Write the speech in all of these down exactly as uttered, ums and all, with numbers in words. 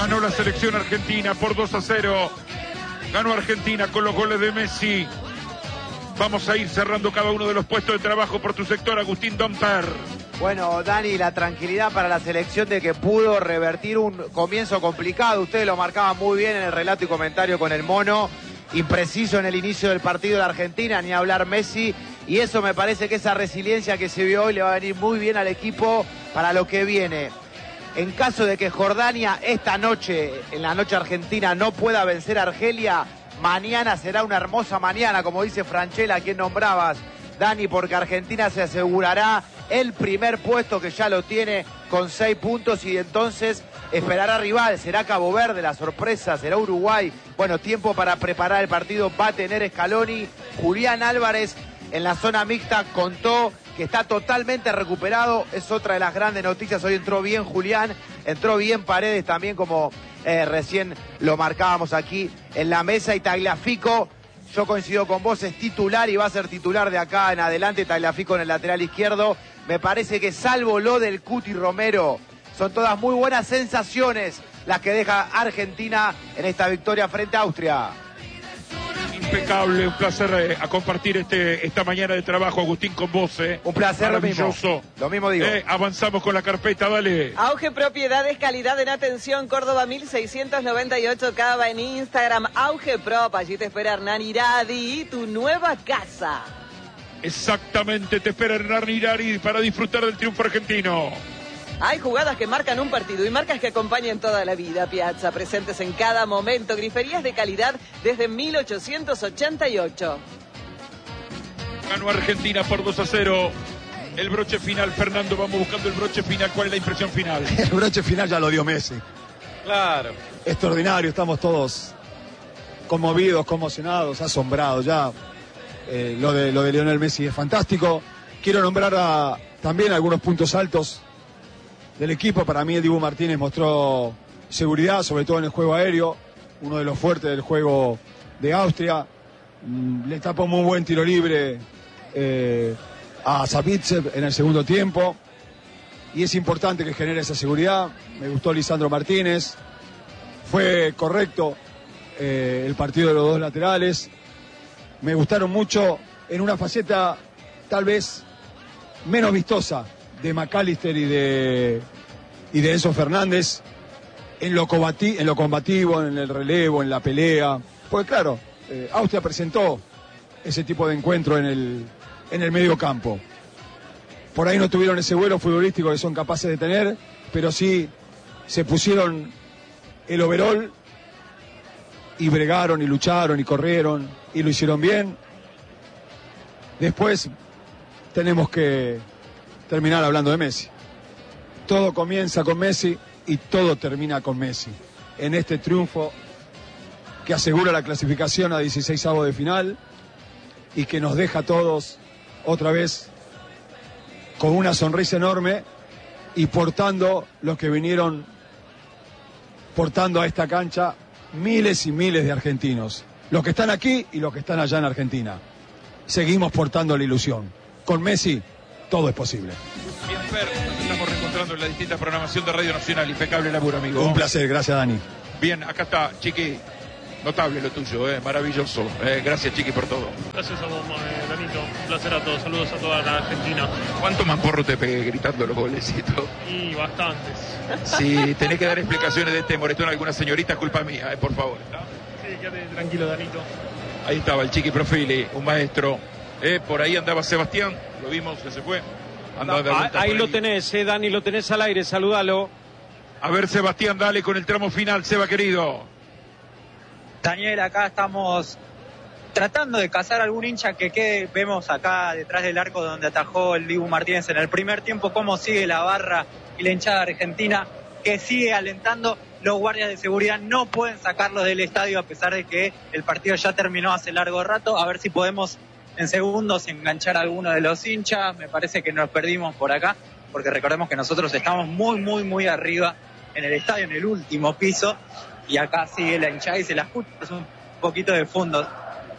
Ganó la selección argentina por dos a cero. Ganó Argentina con los goles de Messi. Vamos a ir cerrando cada uno de los puestos de trabajo por tu sector, Agustín Domper. Bueno, Dani, la tranquilidad para la selección de que pudo revertir un comienzo complicado. Ustedes lo marcaban muy bien en el relato y comentario con el Mono. Impreciso en el inicio del partido de Argentina, ni hablar Messi. Y eso me parece que esa resiliencia que se vio hoy le va a venir muy bien al equipo para lo que viene. En caso de que Jordania esta noche, en la noche argentina, no pueda vencer a Argelia, mañana será una hermosa mañana, como dice Franchella, a quien nombrabas, Dani, porque Argentina se asegurará el primer puesto, que ya lo tiene con seis puntos, y entonces esperará rival. Será Cabo Verde la sorpresa, será Uruguay. Bueno, tiempo para preparar el partido va a tener Scaloni. Julián Álvarez en la zona mixta contó que está totalmente recuperado. Es otra de las grandes noticias. Hoy entró bien Julián, entró bien Paredes también, como eh, recién lo marcábamos aquí en la mesa. Y Tagliafico, yo coincido con vos, es titular y va a ser titular de acá en adelante. Tagliafico en el lateral izquierdo. Me parece que salvo lo del Cuti Romero, son todas muy buenas sensaciones las que deja Argentina en esta victoria frente a Austria. Impecable, un placer eh, a compartir este, esta mañana de trabajo, Agustín, con vos. Eh. Un placer, lo mismo. Lo mismo digo. Eh, avanzamos con la carpeta, dale. Auge Propiedades, calidad en atención, Córdoba mil seiscientos noventa y ocho, Cava en Instagram. Auge Prop, allí te espera Hernán Iradi, tu nueva casa. Exactamente, te espera Hernán Iradi para disfrutar del triunfo argentino. Hay jugadas que marcan un partido y marcas que acompañan toda la vida. Piazza, presentes en cada momento. Griferías de calidad desde mil ochocientos ochenta y ocho. Ganó Argentina por dos a cero. El broche final, Fernando, vamos buscando el broche final. ¿Cuál es la impresión final? El broche final ya lo dio Messi. Claro. Extraordinario, estamos todos conmovidos, conmocionados, asombrados. Ya eh, lo de lo de Lionel Messi es fantástico. Quiero nombrar a, también algunos puntos altos del equipo. Para mí el Dibu Martínez mostró seguridad, sobre todo en el juego aéreo, uno de los fuertes del juego de Austria. Le tapó muy buen tiro libre eh, a Savitsev en el segundo tiempo, y es importante que genere esa seguridad. Me gustó Lisandro Martínez, fue correcto eh, el partido de los dos laterales. Me gustaron mucho en una faceta tal vez menos vistosa de McAllister y de, y de Enzo Fernández, en lo, combati, en lo combativo, en el relevo, en la pelea. Porque claro, eh, Austria presentó ese tipo de encuentro en el, en el medio campo. Por ahí no tuvieron ese vuelo futbolístico que son capaces de tener, pero sí se pusieron el overall y bregaron y lucharon y corrieron y lo hicieron bien. Después tenemos que terminar hablando de Messi. Todo comienza con Messi y todo termina con Messi. En este triunfo que asegura la clasificación a dieciseisavos de final y que nos deja a todos otra vez con una sonrisa enorme y portando lo que vinieron portando a esta cancha miles y miles de argentinos. Los que están aquí y los que están allá en Argentina. Seguimos portando la ilusión. Con Messi todo es posible. Bien, Fer, nos estamos reencontrando en la distinta programación de Radio Nacional. Impecable laburo, amigo. Un placer, gracias, Dani. Bien, acá está, Chiqui. Notable lo tuyo, eh, maravilloso. Eh, gracias, Chiqui, por todo. Gracias a vos, eh, Danito. Un placer a todos. Saludos a toda la Argentina. ¿Cuánto más porro te pegué gritando los golecitos? Y bastantes. Si tenés que dar explicaciones de este moretón a alguna señorita, culpa mía, eh, por favor. ¿Está? Sí, quédate tranquilo, Danito. Ahí estaba el Chiqui Profili, un maestro. Eh, por ahí andaba Sebastián, lo vimos que se fue. Andaba de ah, ahí, ahí lo tenés, eh, Dani, lo tenés al aire, salúdalo. A ver, Sebastián, dale con el tramo final, Seba querido. Daniel, acá estamos tratando de cazar algún hincha que quede. Vemos acá detrás del arco donde atajó el Dibu Martínez en el primer tiempo cómo sigue la barra y la hinchada argentina, que sigue alentando. Los guardias de seguridad no pueden sacarlos del estadio a pesar de que el partido ya terminó hace largo rato. A ver si podemos en segundos enganchar a alguno de los hinchas. Me parece que nos perdimos por acá, porque recordemos que nosotros estamos muy, muy, muy arriba en el estadio, en el último piso, y acá sigue la hinchada y se la escucha un poquito de fondo.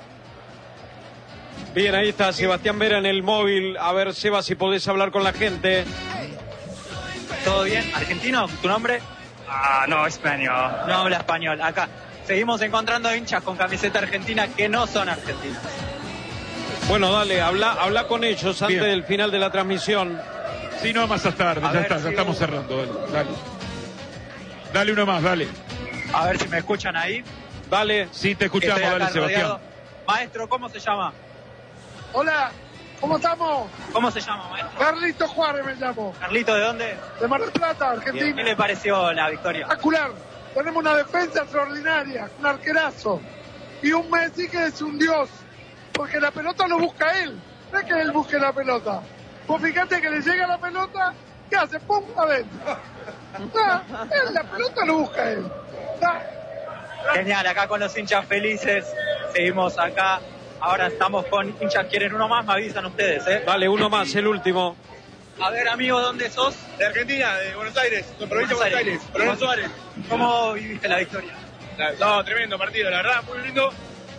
Bien, ahí está Sebastián Vera en el móvil. A ver, Seba, si podés hablar con la gente. ¿Todo bien? ¿Argentino? ¿Tu nombre? Ah, no, español. No habla español. Acá seguimos encontrando hinchas con camiseta argentina que no son argentinos. Bueno, dale, habla, habla con ellos antes Bien. del final de la transmisión. Sí, no, más tarde, A ya ver está, si ya estamos hubo- cerrando. Dale, dale. Dale uno más, dale. A ver si me escuchan ahí. Dale. Sí, te escuchamos, Estoy acá dale, Sebastián. rodeado. Maestro, ¿cómo se llama? Hola, ¿cómo estamos? ¿Cómo se llama, maestro? Carlito Juárez me llamo, Carlito, ¿de dónde? de Mar del Plata, Bien. ¿Qué Argentina. le pareció la victoria? Espectacular. Tenemos una defensa extraordinaria, un arquerazo y un Messi que es un dios, porque la pelota lo busca él, no es que él busque la pelota. Vos fíjate que le llega la pelota, ¿qué hace? ¡Pum! Adentro. Ah, él, la pelota lo busca él. Ah, Genial, acá con los hinchas felices. Seguimos acá. Ahora estamos con hinchas. ¿Quieren uno más? Me avisan ustedes, ¿eh? Dale, uno más, el último. A ver, amigo, ¿dónde sos? De Argentina, de Buenos Aires, de provincia de Buenos Aires, Coronel Suárez. ¿Cómo viviste la victoria? La- No, tremendo partido, la verdad, muy lindo.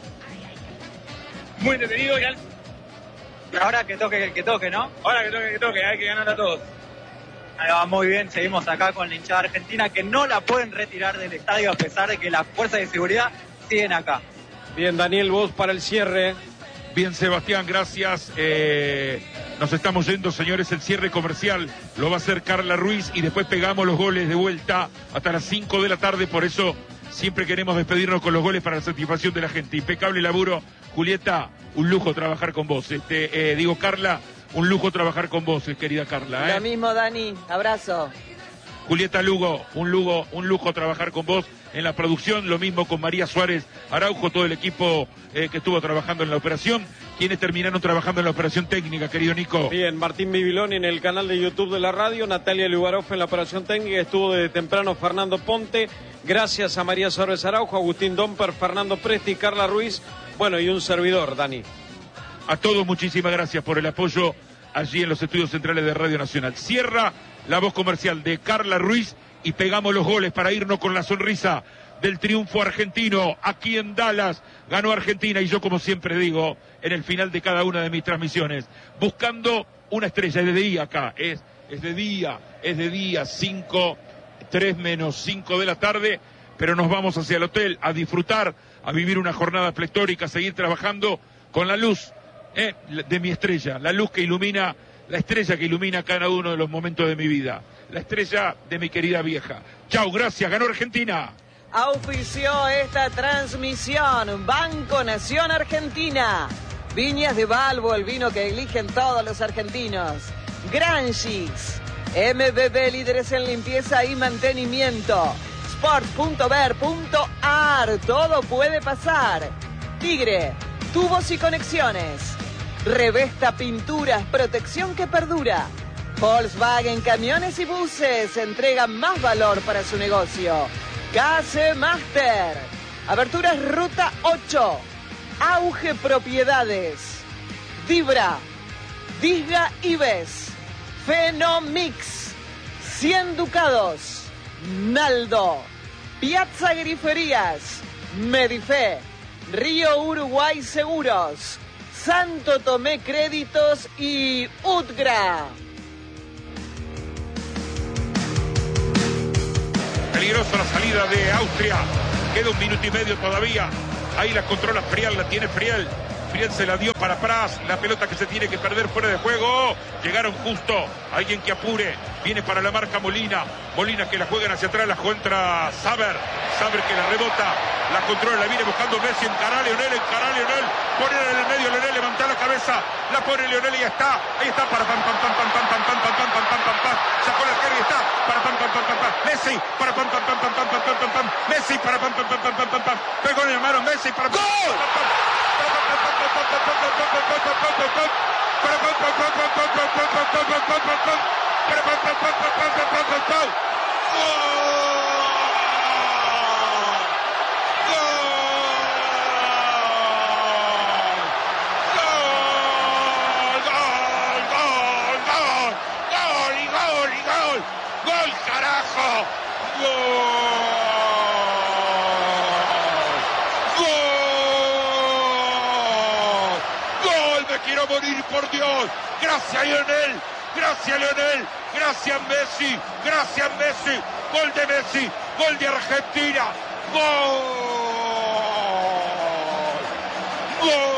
Muy entretenido y al- Ahora que toque el que toque, ¿no? ahora que toque, que toque, hay que ganar a todos. Ahí va, muy bien. Seguimos acá con la hinchada argentina que no la pueden retirar del estadio a pesar de que las fuerzas de seguridad siguen acá. Bien, Daniel, vos para el cierre. Bien, Sebastián, gracias. Eh, nos estamos yendo, señores. El cierre comercial lo va a hacer Carla Ruiz y después pegamos los goles de vuelta hasta las cinco de la tarde. Por eso siempre queremos despedirnos con los goles para la satisfacción de la gente. Impecable laburo. Julieta, un lujo trabajar con vos. Este, eh, digo, Carla, un lujo trabajar con vos, eh, querida Carla. ¿eh? Lo mismo, Dani. Abrazo. Julieta Lugo, un lujo, un lujo trabajar con vos en la producción, lo mismo con María Suárez Araujo, todo el equipo eh, que estuvo trabajando en la operación, quienes terminaron trabajando en la operación técnica, querido Nico. Bien, Martín Bibiloni en el canal de YouTube de la radio, Natalia Lugaroff en la operación técnica, estuvo desde temprano Fernando Ponte, gracias a María Suárez Araujo, Agustín Domper, Fernando Presti, Carla Ruiz, bueno, y un servidor, Dani. A todos muchísimas gracias por el apoyo allí en los estudios centrales de Radio Nacional. Cierra la voz comercial de Carla Ruiz y pegamos los goles para irnos con la sonrisa del triunfo argentino aquí en Dallas. Ganó Argentina y yo, como siempre digo, en el final de cada una de mis transmisiones, buscando una estrella. Es de día acá, es, es de día, es de día, cinco, tres menos cinco de la tarde, pero nos vamos hacia el hotel a disfrutar, a vivir una jornada pletórica, a seguir trabajando con la luz eh, de mi estrella, la luz que ilumina, la estrella que ilumina cada uno de los momentos de mi vida, la estrella de mi querida vieja. Chau, gracias, ganó Argentina. Auspició esta transmisión Banco Nación Argentina. Viñas de Balbo, el vino que eligen todos los argentinos. Granchis. M B B, líderes en limpieza y mantenimiento. sport punto ver punto ar. Todo puede pasar. Tigre. Tubos y conexiones. Revesta Pinturas, protección que perdura. Volkswagen Camiones y Buses entregan más valor para su negocio. Case Master. Aberturas Ruta ocho. Auge Propiedades. Dibra. Disga Ives. Fenomix. cien Ducados. Naldo. Piazza Griferías. Medife. Río Uruguay Seguros. Santo Tomé Créditos y Utgra. Peligrosa la salida de Austria. Queda un minuto y medio todavía. Ahí la controla Frial, la tiene Frial. Frial se la dio para Praz. La pelota que se tiene que perder fuera de juego. Llegaron justo. Alguien que apure. Viene para la marca Molina. Molina que la juegan hacia atrás. La contra Saber. Saber que la rebota. La controla. La viene buscando Messi. Encará a Leonel. Encará a Leonel. Poner en el medio Leonel. Levanta la cabeza. La pone Leonel y ya está. Ahí está. Para pam pam pam pam pam pam pam pam pam pam pam pam pam. Sacó la carga y está. Para pam pam pam pam pam. Messi. Para pam pam pam pam pam pam pam pam. Messi. Para pam pam pam pam pam pam pam. Pegó en el mano Messi. Para ¡gol! ¡Gol, carajo! ¡Gol! ¡Gol! ¡Me quiero morir, por Dios! ¡Gracias, Lionel! gracias Lionel, gracias Messi, gracias Messi, gol de Messi, gol de Argentina, gol, gol,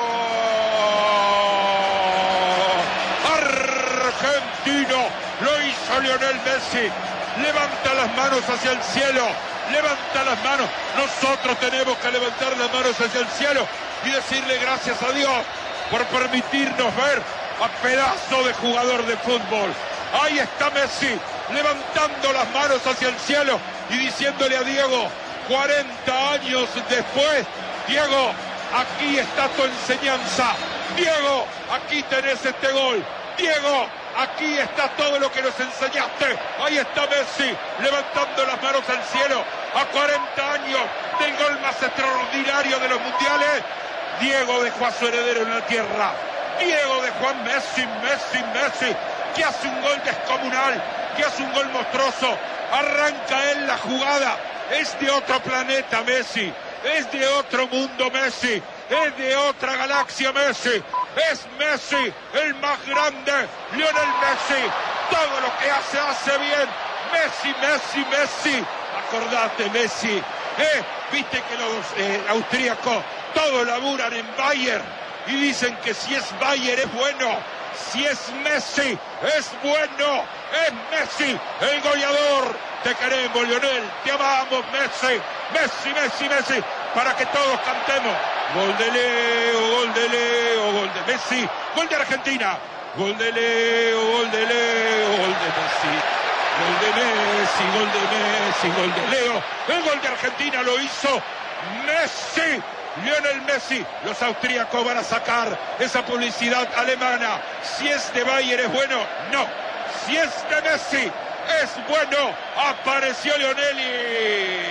argentino, lo hizo Lionel Messi, levanta las manos hacia el cielo, levanta las manos, nosotros tenemos que levantar las manos hacia el cielo y decirle gracias a Dios por permitirnos ver a pedazo de jugador de fútbol. Ahí está Messi, levantando las manos hacia el cielo y diciéndole a Diego, cuarenta años después, Diego, aquí está tu enseñanza. Diego, aquí tenés este gol. Diego, aquí está todo lo que nos enseñaste. Ahí está Messi, levantando las manos al cielo, a cuarenta años del gol más extraordinario de los mundiales. Diego dejó a su heredero en la tierra. Diego dejó a Messi, Messi, Messi, que hace un gol descomunal, que hace un gol monstruoso. Arranca él la jugada. Es de otro planeta Messi, es de otro mundo Messi, es de otra galaxia Messi. Es Messi, el más grande, Lionel Messi. Todo lo que hace, hace bien. Messi, Messi, Messi. Acordate, Messi. ¿Eh? Viste que los eh, austríacos todos laburan en Bayern y dicen que si es Bayern es bueno. Si es Messi, es bueno. Es Messi, el goleador. Te queremos, Lionel. Te amamos, Messi. Messi, Messi, Messi. Para que todos cantemos. Gol de Leo, gol de Leo, gol de Messi. Gol de Argentina. Gol de Leo, gol de Leo, gol de Messi. Gol de Messi, gol de Messi, gol de Leo. El gol de Argentina lo hizo Messi. Lionel Messi. Los austríacos van a sacar esa publicidad alemana. Si es de Bayern es bueno. No. Si es de Messi es bueno. Apareció Lionel.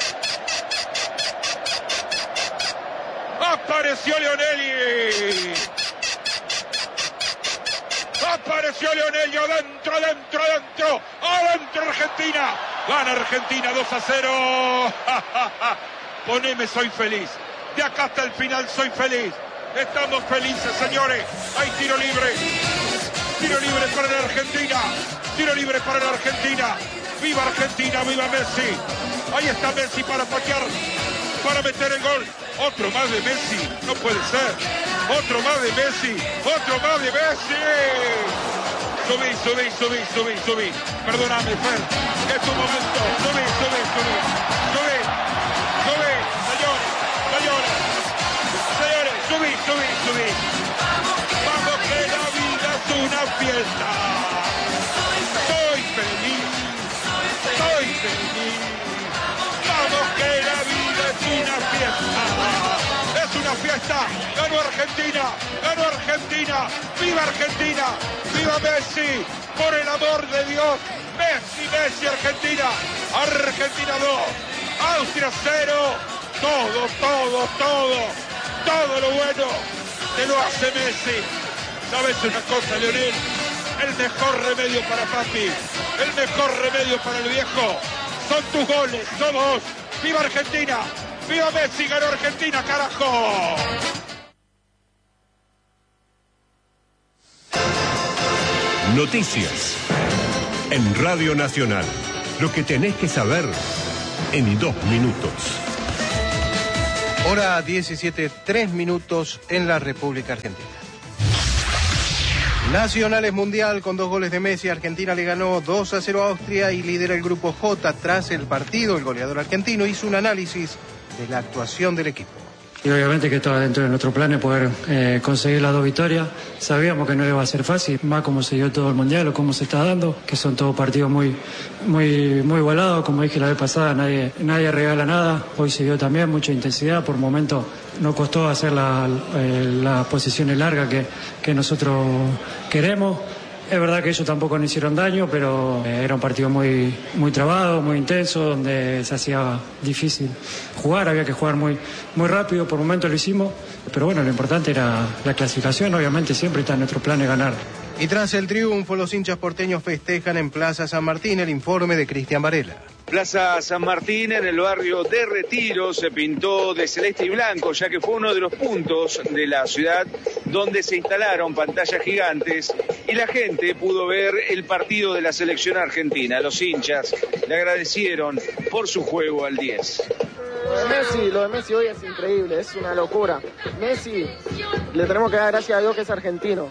Apareció Lionel. Apareció Lionel. Y adentro, adentro, adentro. Adentro Argentina. Gana Argentina dos a cero. Poneme, soy feliz. De acá hasta el final soy feliz. Estamos felices, señores. Hay tiro libre. Tiro libre para la Argentina. Tiro libre para la Argentina. ¡Viva Argentina! ¡Viva Messi! Ahí está Messi para patear, para meter el gol. Otro más de Messi. No puede ser. Otro más de Messi. Otro más de Messi. Subí, subí, subí, subí, subí. Perdóname, Fer. Es tu momento. Subí, subí, subí. Subí. Subí. Señores. Señores. Señores. Subí, subí, subí. Vamos que la vida es una fiesta. Soy feliz. Soy feliz. Vamos que la vida es una fiesta. Es una fiesta. Ganó Argentina. Ganó Argentina. ¡Viva Argentina! ¡Viva Messi! Por el amor de Dios. Messi, Messi, Argentina. Argentina dos. Austria cero. Todo, todo, todo. Todo lo bueno te lo hace Messi. ¿Sabes una cosa, Lionel? El mejor remedio para papi. El mejor remedio para el viejo. Son tus goles, somos. ¡Viva Argentina! ¡Viva Messi! ¡Ganó Argentina, carajo! Noticias en Radio Nacional. Lo que tenés que saber en dos minutos. Hora diecisiete, tres minutos en la República Argentina. Nacional es mundial con dos goles de Messi. Argentina le ganó dos a cero a Austria y lidera el grupo J. Tras el partido, el goleador argentino hizo un análisis de la actuación del equipo. Y obviamente que estaba dentro de nuestro plan poder eh, conseguir las dos victorias. Sabíamos que no iba a ser fácil, más como se dio todo el mundial o cómo se está dando, que son todos partidos muy, muy, muy igualados. Como dije la vez pasada, nadie, nadie regala nada. Hoy se dio también mucha intensidad. Por momentos nos costó hacer la, eh, las posiciones largas que, que nosotros queremos. Es verdad que ellos tampoco nos hicieron daño, pero eh, era un partido muy, muy trabado, muy intenso, donde se hacía difícil jugar, había que jugar muy, muy rápido, por momentos lo hicimos, pero bueno, lo importante era la clasificación, obviamente siempre está en nuestro plan de ganar Y tras el triunfo, los hinchas porteños festejan en Plaza San Martín. El informe de Cristian Varela. Plaza San Martín, en el barrio de Retiro, se pintó de celeste y blanco, ya que fue uno de los puntos de la ciudad donde se instalaron pantallas gigantes y la gente pudo ver el partido de la selección argentina. Los hinchas le agradecieron por su juego al diez. Lo de Messi, lo de Messi hoy es increíble, es una locura. Messi, le tenemos que dar gracias a Dios que es argentino.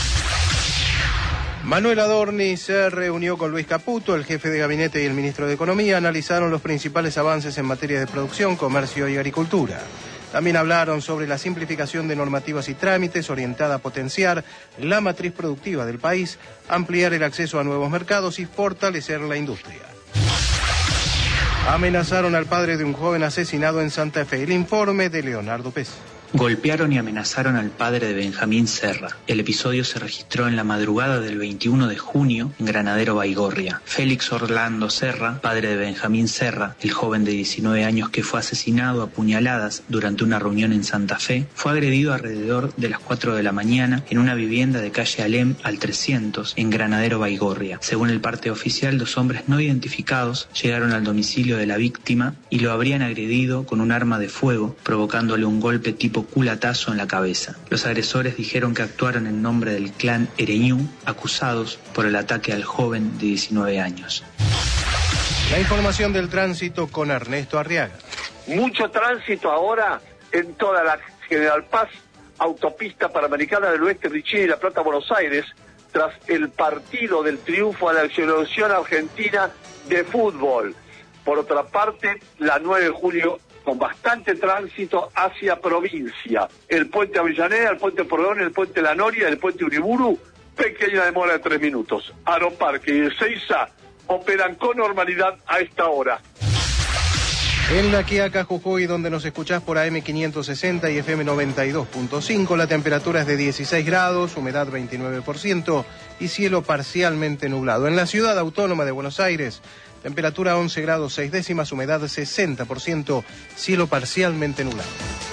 Manuel Adorni se reunió con Luis Caputo, el jefe de gabinete y el ministro de Economía. Analizaron los principales avances en materia de producción, comercio y agricultura. También hablaron sobre la simplificación de normativas y trámites orientada a potenciar la matriz productiva del país, ampliar el acceso a nuevos mercados y fortalecer la industria. Amenazaron al padre de un joven asesinado en Santa Fe. El informe de Leonardo Pez. Golpearon y amenazaron al padre de Benjamín Serra. El episodio se registró en la madrugada del veintiuno de junio en Granadero Baigorria. Félix Orlando Serra, padre de Benjamín Serra, el joven de diecinueve años que fue asesinado a puñaladas durante una reunión en Santa Fe, fue agredido alrededor de las cuatro de la mañana en una vivienda de calle Alem al trescientos en Granadero Baigorria. Según el parte oficial, dos hombres no identificados llegaron al domicilio de la víctima y lo habrían agredido con un arma de fuego, provocándole un golpe tipo culatazo en la cabeza. Los agresores dijeron que actuaron en nombre del clan Ereñú, acusados por el ataque al joven de diecinueve años. La información del tránsito con Ernesto Arriaga. Mucho tránsito ahora en toda la General Paz, autopista Panamericana del Oeste, Richini y La Plata, Buenos Aires, tras el partido del triunfo a la selección argentina de fútbol. Por otra parte, la nueve de julio con bastante tránsito hacia provincia. El puente Avellaneda, el puente Porredón, el puente La Noria, el puente Uriburu, pequeña demora de tres minutos. Aeroparque y Ezeiza operan con normalidad a esta hora. En La Quiaca, Jujuy, donde nos escuchás por A M quinientos sesenta y F M noventa y dos punto cinco, la temperatura es de dieciséis grados, humedad veintinueve por ciento y cielo parcialmente nublado. En la ciudad autónoma de Buenos Aires, temperatura once grados seis décimas, humedad sesenta por ciento, cielo parcialmente nublado.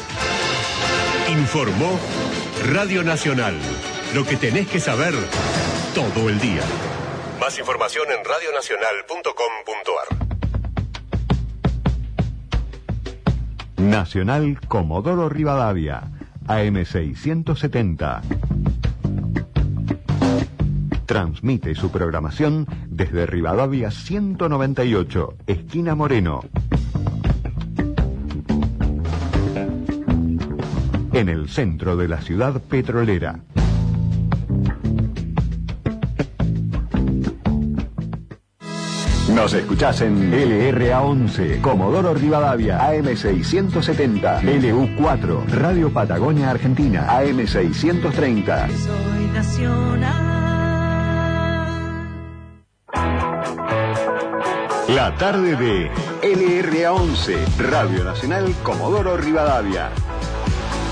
Informó Radio Nacional. Lo que tenés que saber todo el día. Más información en radio nacional punto com punto ar. Nacional Comodoro Rivadavia, A M seiscientos setenta. Transmite su programación desde Rivadavia ciento noventa y ocho, esquina Moreno. En el centro de la ciudad petrolera. Nos escuchás en L R A once, Comodoro Rivadavia, A M seiscientos setenta, L U cuatro, Radio Patagonia Argentina, A M seiscientos treinta. Soy nacional. La tarde de L R A once, Radio Nacional Comodoro Rivadavia.